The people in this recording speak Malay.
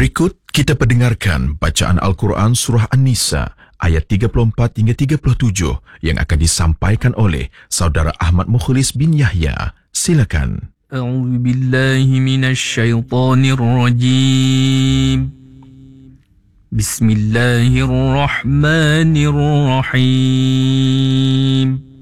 Berikut kita pendengarkan bacaan Al-Quran Surah An-Nisa ayat 34 hingga 37 yang akan disampaikan oleh Saudara Ahmad Mukhlis bin Yahya. Silakan. A'udzu billahi minasy syaithanir rajim. Bismillahirrahmanirrahim.